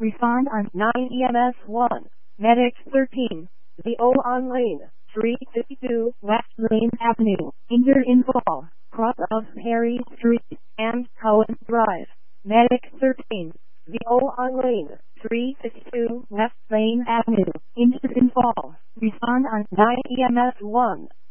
Respond on 9 EMS 1. Medic 13. VO on lane 352 West Lane Avenue. Injured in fall. Cross of Perry Street and Cohen Drive. Medic 13. VO on lane 352 West Lane Avenue. Injured in fall. Respond on 9 EMS 1.